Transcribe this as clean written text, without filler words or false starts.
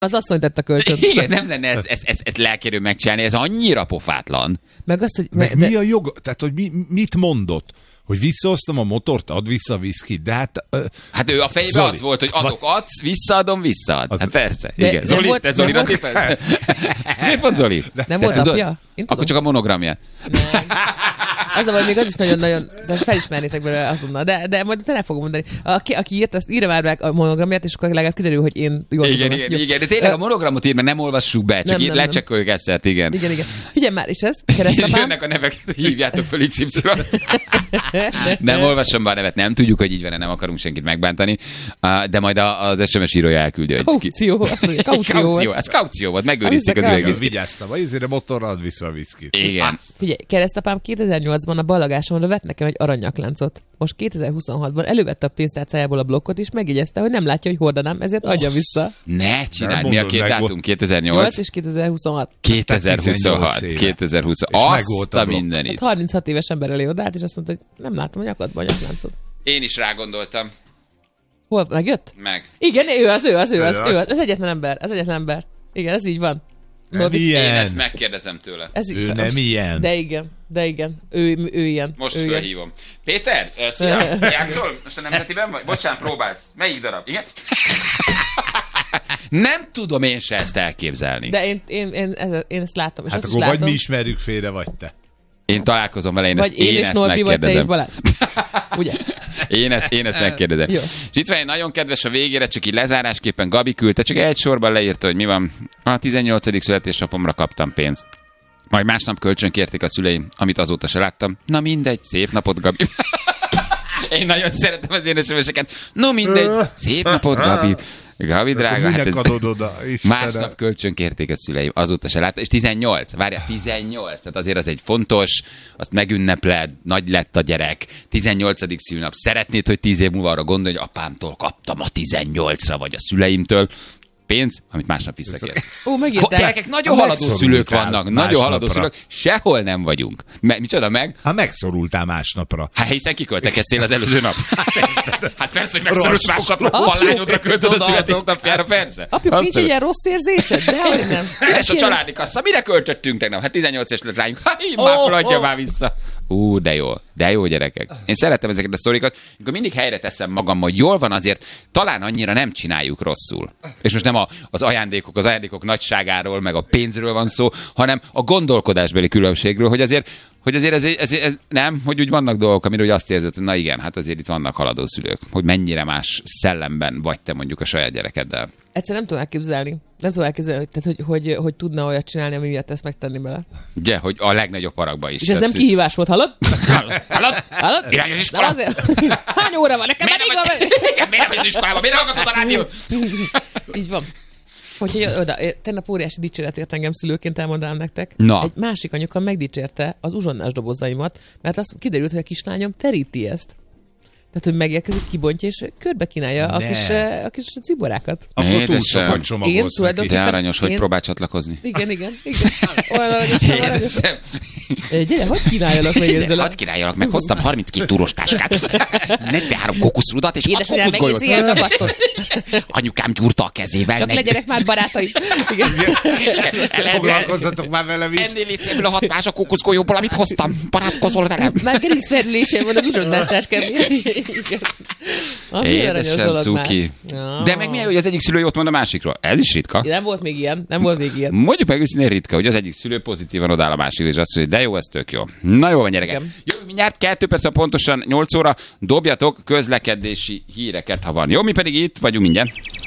Az asszony tett a kölcsönt. Igen, nem lenne ezt lelkérő megcsinálni, ez annyira pofátlan. Meg azt, hogy... Mi a jog? Tehát, hogy mit mondott? Hogy visszahoztam a motort, add vissza a viszkit, de hát... Hát ő a fejében az volt, hogy adsz, visszaadom, visszaad. Hát persze. Igen. Zoli, te Zolira tippelsz? Miért pont Zoli? Nem volt apja? Akkor csak a monogramját. Az a baj, még az is nagyon-nagyon, de felismernétek belőle azonnal, de majd te nem fogom mondani. Aki írt, azt írja már meg a monogramját, és akkor legalább kiderül, hogy én jól tudom. Igen, de tényleg a monogramot ír, mert nem olvassuk be, csak így lecsekköljük ezt, igen. Igen. Figyelj már, és ez, keresztapám. Jönnek a nevek, hívjátok föl XY. Nem olvasom be a nevet, nem tudjuk, hogy így van, nem akarunk senkit megbántani, de majd az SMS írója elküldi. Kaució, ez kaució volt, megőrizték az üvegviszkit. Vigyáztam, azért a motorra ad vissza a viszkit. Igen. Figyelj, keresztapám 2008-ban a ballagásomra vett nekem egy aranynyakláncot. Most 2026-ban elővette a pénztárcájából a blokkot, és megjegyezte, hogy nem látja, hogy hordanám, ezért adja vissza. Ne csináld, mi a két dátum? 2008 és 2026. 2020. Azt a mindenit. 36 éves ember elé odállt, és azt mondta, hogy nem látom a nyakadban a nyakláncot. Én is rágondoltam. Hol? Megjött? Meg. Igen, ő az egyetlen ember. Igen, ez így van. Én ezt megkérdezem tőle. Ő nem ilyen. De igen. Ő ilyen. Most fölhívom. Péter, szia! Játszol? Most a Nemzetiben vagy? Bocsánat, próbálsz. Melyik darab? Igen? Nem tudom én se ezt elképzelni. De én ezt látom. És hát azt akkor is látom. vagy mi ismerjük félre, vagy te. Én találkozom vele, én ezt Norbi, megkérdezem. Vagy te és Balázs. Ugye? Én ezt megkérdezem. Jó. És itt van egy nagyon kedves a végére, csak így lezárásképpen Gabi küldte, csak egy sorban leírta, hogy mi van. A 18. születésnapomra kaptam pénzt. Majd másnap kölcsön kérték a szüleim, amit azóta se láttam. Na mindegy, szép napot, Gabi. Én nagyon szeretem az én SMS-eket. No mindegy, szép napot, Gabi. Gabi drága, hát ez oda, másnap kölcsön kérték a szüleim, azóta se látta, és 18, várjál, 18, tehát azért az egy fontos, azt megünnepled, nagy lett a gyerek, 18. szülnap, szeretnéd, hogy 10 év múlva arra gondolj, hogy apámtól kaptam a 18-ra, vagy a szüleimtől, pénz, amit másnap visszakér. Gyerekek, nagyon haladó szülők vannak, nagyon haladó szülők, sehol nem vagyunk. Micsoda meg? Hát megszorultál másnapra. Hát hiszen kiköltekeztél az előző nap. Hát persze, hogy megszorulsz másnapra, a lányodra költöd a születésnapjára, persze. Apjuk, nincs ilyen rossz érzésed? Dehogy nem. Üres a családi kassa, mire költöttünk tegnap? Hát 18 es lett rányunk. Már feladja már vissza. De jó gyerekek. Én szeretem ezeket a sztorikat, amikor mindig helyre teszem magam, hogy jól van, azért talán annyira nem csináljuk rosszul. És most nem az ajándékok nagyságáról, meg a pénzről van szó, hanem a gondolkodásbeli különbségről, hogy azért ez nem, hogy úgy vannak dolgok, amiről úgy azt érzed, hogy na igen, hát azért itt vannak haladó szülők, hogy mennyire más szellemben vagy te mondjuk a saját gyerekeddel. Egyszer nem tudom elképzelni, tehát, hogy tudna olyat csinálni, ami miatt ezt megtenni bele. Ugye, hogy a legnagyobb parakba is. És ez nem kihívás volt, hallod? Hallod? Irányos iskola? Hány óra van? Nekem miért nem vagy az iskolában? Miért hallgatod a rádiót? Így van. Hogy oda, tegnap óriási dicséret ért engem szülőként, elmondanám nektek. Na. Egy másik anyuka megdicsérte az uzsonnás dobozaimat, mert azt kiderült, hogy a kislányom teríti ezt. Tehát, hogy megérkezik, kibontja, és körbe kínálja a kis ciborákat. Akkor túl sokat csomagolsz neki. De aranyos, hogy próbál csatlakozni. Igen. Olyan aranyos. Gyere, hadd kínáljalak meg ezzel. Hadd kínáljalak meg, hoztam 32 túros táskát, 43 kokuszrudat, és 6 kokuszgolyót. Anyukám gyúrta a kezével. Csak legyenek már barátaim. Foglalkozzatok már velem is. Ennél létszéből a 6 más a kokuszgolyóból, amit hoztam. Barátkozol velem. Már gerincfelülésem van az uzsonnás táskám. Édesem, cuki. Ja. De meg milyen, hogy az egyik szülő jót mond a másikról. Ez is ritka. Nem volt még ilyen. Mondjuk meg őszintén ritka, hogy az egyik szülő pozitívan odáll a másikra, és azt mondja, de jó, ez tök jó. Na jó van, gyerekek. Jövő mindjárt 2 perc, pontosan 8 óra. Dobjatok közlekedési híreket, ha van. Jó, mi pedig itt vagyunk mindjárt.